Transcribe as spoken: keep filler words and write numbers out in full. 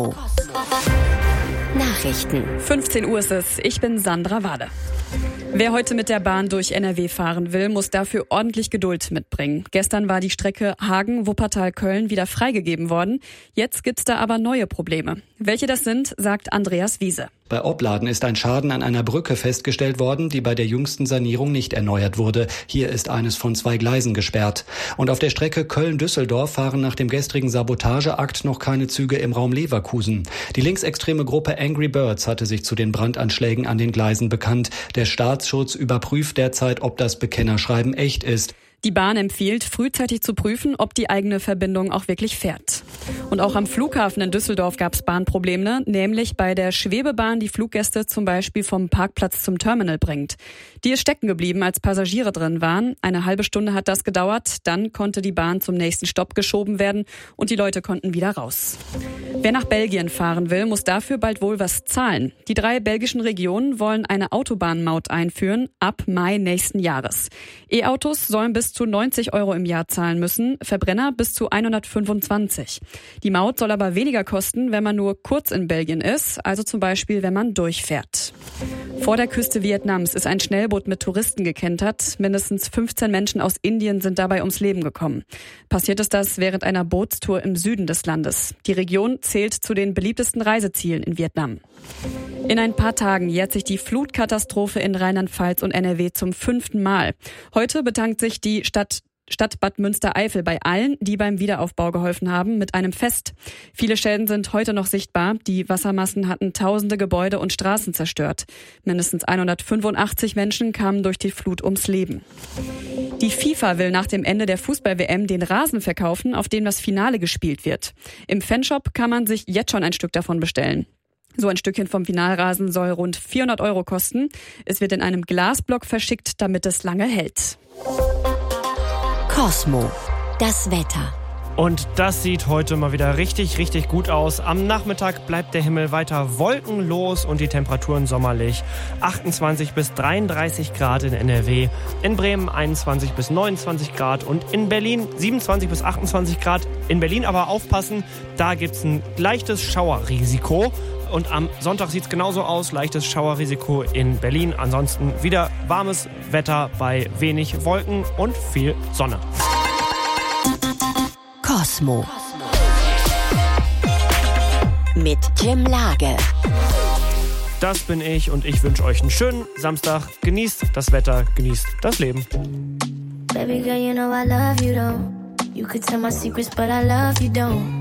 Nachrichten. fünfzehn Uhr ist es. Ich bin Sandra Wade. Wer heute mit der Bahn durch N R W fahren will, muss dafür ordentlich Geduld mitbringen. Gestern war die Strecke Hagen-Wuppertal-Köln wieder freigegeben worden. Jetzt gibt's da aber neue Probleme. Welche das sind, sagt Andreas Wiese. Bei Opladen ist ein Schaden an einer Brücke festgestellt worden, die bei der jüngsten Sanierung nicht erneuert wurde. Hier ist eines von zwei Gleisen gesperrt. Und auf der Strecke Köln-Düsseldorf fahren nach dem gestrigen Sabotageakt noch keine Züge im Raum Leverkusen. Die linksextreme Gruppe Angry Birds hatte sich zu den Brandanschlägen an den Gleisen bekannt. Der Staatsschutz überprüft derzeit, ob das Bekennerschreiben echt ist. Die Bahn empfiehlt, frühzeitig zu prüfen, ob die eigene Verbindung auch wirklich fährt. Und auch am Flughafen in Düsseldorf gab es Bahnprobleme, nämlich bei der Schwebebahn, die Fluggäste zum Beispiel vom Parkplatz zum Terminal bringt. Die ist stecken geblieben, als Passagiere drin waren. Eine halbe Stunde hat das gedauert, dann konnte die Bahn zum nächsten Stopp geschoben werden und die Leute konnten wieder raus. Wer nach Belgien fahren will, muss dafür bald wohl was zahlen. Die drei belgischen Regionen wollen eine Autobahnmaut einführen ab Mai nächsten Jahres. E-Autos sollen bis zu neunzig Euro im Jahr zahlen müssen, Verbrenner bis zu hundertfünfundzwanzig. Die Maut soll aber weniger kosten, wenn man nur kurz in Belgien ist, also zum Beispiel, wenn man durchfährt. Vor der Küste Vietnams ist ein Schnellboot mit Touristen gekentert. Mindestens fünfzehn Menschen aus Indien sind dabei ums Leben gekommen. Passiert ist das während einer Bootstour im Süden des Landes. Die Region zählt zu den beliebtesten Reisezielen in Vietnam. In ein paar Tagen jährt sich die Flutkatastrophe in Rheinland-Pfalz und N R W zum fünften Mal. Heute bedankt sich die Stadt Stadt Bad Münstereifel bei allen, die beim Wiederaufbau geholfen haben, mit einem Fest. Viele Schäden sind heute noch sichtbar. Die Wassermassen hatten tausende Gebäude und Straßen zerstört. Mindestens hundertfünfundachtzig Menschen kamen durch die Flut ums Leben. Die FIFA will nach dem Ende der Fußball-W M den Rasen verkaufen, auf dem das Finale gespielt wird. Im Fanshop kann man sich jetzt schon ein Stück davon bestellen. So ein Stückchen vom Finalrasen soll rund vierhundert Euro kosten. Es wird in einem Glasblock verschickt, damit es lange hält. Cosmo, das Wetter. Und das sieht heute mal wieder richtig, richtig gut aus. Am Nachmittag bleibt der Himmel weiter wolkenlos und die Temperaturen sommerlich. achtundzwanzig bis dreiunddreißig Grad in N R W, in Bremen einundzwanzig bis neunundzwanzig Grad und in Berlin siebenundzwanzig bis achtundzwanzig Grad. In Berlin aber aufpassen, da gibt es ein leichtes Schauerrisiko. Und am Sonntag sieht es genauso aus, leichtes Schauerrisiko in Berlin. Ansonsten wieder warmes Wetter bei wenig Wolken und viel Sonne. Cosmo. Mit Jim Lage. Das bin ich und ich wünsche euch einen schönen Samstag. Genießt das Wetter, genießt das Leben. Baby girl, you know I love you, though. You could tell my secrets, but I love you, don't.